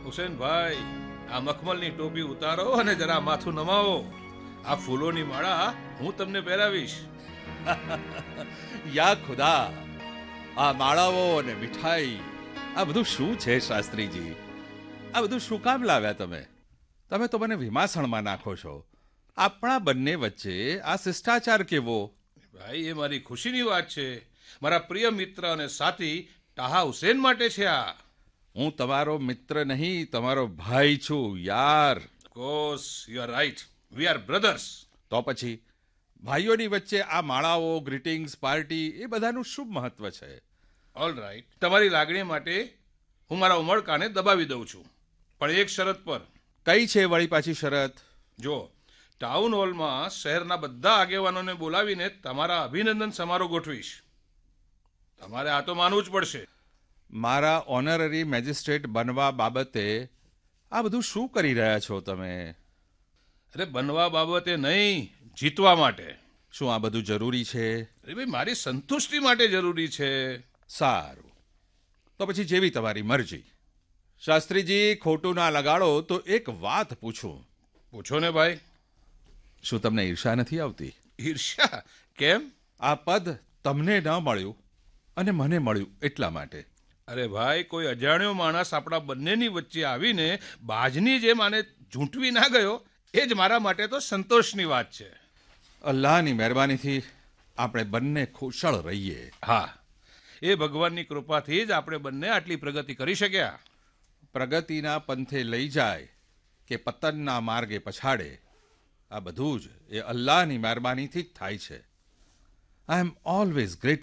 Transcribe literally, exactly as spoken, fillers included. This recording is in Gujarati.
હુસેનભાઈ, આ મખમલની ટોપી ઉતારો અને જરા માથું નમાવો. આ ફૂલોની માળા હું તમને પહેરાવીશ. યા ખુદા, આ માળાઓ અને મીઠાઈ, આ બધું શું છે શાસ્ત્રીજી? આ બધું શું કામ લાવ્યા તમે? તમે તો મને વિમાસણમાં નાખો છો. આપણા બંને વચ્ચે આ શિષ્ટાચાર કેવો? ભાઈ, એ મારી ખુશીની વાત છે. મારા પ્રિય મિત્ર અને સાથી ટાહા હુસેન માટે છે આ. હું તમારો મિત્ર નહીં, તમારો ભાઈ છું યાર. Course you are right. We are brothers. તો પછી ભાઈઓની વચ્ચે આ માળાઓ, ગ્રીટિંગ્સ, પાર્ટી, એ બધાનું શું મહત્વ છે? ઓલ રાઈટ, તમારી લાગણી માટે હું મારા ઉમળકાને દબાવી દઉં છું, પણ એક શરત પર. કઈ છે વળી પાછી શરત? જો ટાઉન હોલમાં શહેરના બધા આગેવાનોને બોલાવીને તમારા અભિનંદન સમારોહ ગોઠવીશ. તમારે આ તો માનવું જ પડશે. મારા ઓનરરી મેજિસ્ટ્રેટ બનવા બાબતે આ બધું શું કરી રહ્યા છો તમે? અરે બનવા બાબતે નહીં, જીતવા માટે. શું આ બધું જરૂરી છે? અરે ભાઈ, મારી સંતુષ્ટિ માટે જરૂરી છે. સારું, તો પછી જેવી તમારી મરજી. શાસ્ત્રીજી, ખોટું ના લગાડો તો એક વાત પૂછું. પૂછો ને ભાઈ. શું તમને ઈર્ષા નથી આવતી? ઈર્ષ્યા? કેમ? આ પદ તમને ન મળ્યું અને મને મળ્યું એટલા માટે. અરે ભાઈ, કોઈ અજાણ્યો માણસ આપણા બંનેની વચ્ચે આવીને બાજની જેમ આને ઝૂંટવી ના ગયો, એ જ મારા માટે તો સંતોષની વાત છે. અલ્લાહની મહેરબાનીથી આપણે બંને ખુશળ રહીએ. હા, એ ભગવાનની કૃપાથી જ આપણે બંને આટલી પ્રગતિ કરી શક્યા. પ્રગતિના પંથે લઈ જાય કે પતનના માર્ગે પછાડે, આ બધું જ એ અલ્લાહની મહેરબાનીથી જ થાય છે. આઈ એમ ઓલવેઝ ગ્રેટફુલ